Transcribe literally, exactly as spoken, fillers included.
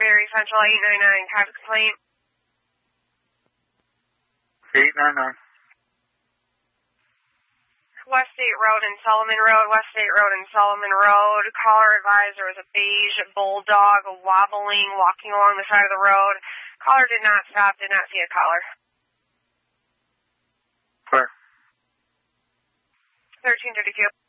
Granbury Central eight nine nine. Can I have a complaint? eight nine nine. West State Road and Solomon Road, West State Road and Solomon Road. Caller advised there was a beige bulldog wobbling, walking along the side of the road. Caller did not stop, did not see a caller. Clear. thirteen thirty-two.